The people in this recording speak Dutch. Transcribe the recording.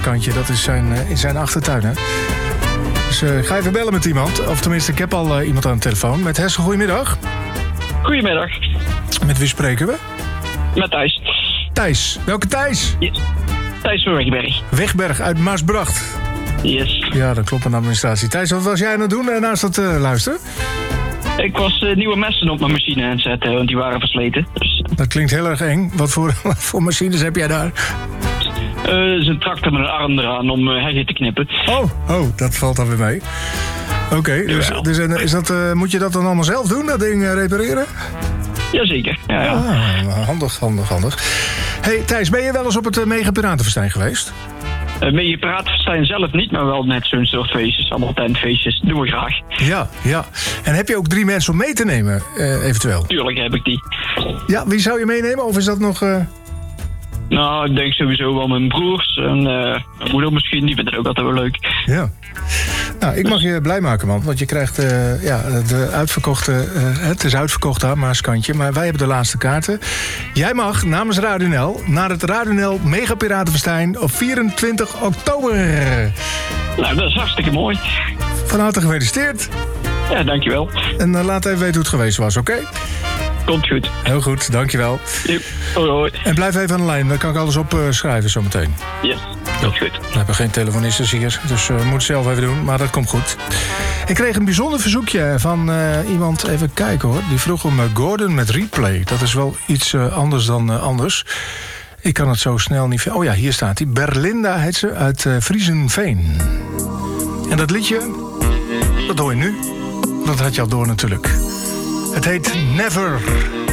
Kantje. Dat is in zijn achtertuin, hè? Dus ga even bellen met iemand. Of tenminste, ik heb al iemand aan de telefoon. Met Hesse, goedemiddag. Goedemiddag. Met wie spreken we? Met Thijs. Thijs. Welke Thijs? Yes. Thijs van Wegberg. Wegberg uit Maasbracht. Yes. Ja, dat klopt, een administratie. Thijs, wat was jij aan het doen naast dat luisteren? Ik was nieuwe messen op mijn machine aan het zetten, want die waren versleten. Dus, Dat klinkt heel erg eng. Wat voor machines heb jij daar? is een tractor met een arm eraan om heggen te knippen. Oh, dat valt dan weer mee. Oké, dus is dat, moet je dat dan allemaal zelf doen, dat ding repareren? Jazeker, ja. Handig. Hey Thijs, ben je wel eens op het Mega Piratenfestijn geweest? Mega Piratenfestijn zelf niet, maar wel net zo'n soort feestjes. Allemaal tentfeestjes, doen we graag. Ja. En heb je ook 3 mensen om mee te nemen, eventueel? Tuurlijk heb ik die. Ja, wie zou je meenemen? Of is dat nog... Nou, ik denk sowieso wel mijn broers en mijn moeder misschien. Die vinden het ook altijd wel leuk. Ja. Nou, ik mag je blij maken, man. Want je krijgt de uitverkochte... het is uitverkocht aan Maaskantje, maar wij hebben de laatste kaarten. Jij mag namens Radio NL naar het Radio NL Mega Piratenfestijn op 24 oktober. Nou, dat is hartstikke mooi. Van harte gefeliciteerd. Ja, dankjewel. En laat even weten hoe het geweest was, oké? Komt goed. Heel goed, dankjewel. Yep. Hoi. En blijf even aan de lijn, dan kan ik alles opschrijven zometeen. Yes, dat is goed. We hebben geen telefonistes hier, dus we moeten het zelf even doen, maar dat komt goed. Ik kreeg een bijzonder verzoekje van iemand, even kijken hoor. Die vroeg om Gordon met Replay. Dat is wel iets anders dan anders. Ik kan het zo snel niet... Oh ja, hier staat hij. Berlinda heet ze, uit Friesenveen. En dat liedje, dat hoor je nu. Dat had je al door natuurlijk. Het heet Never.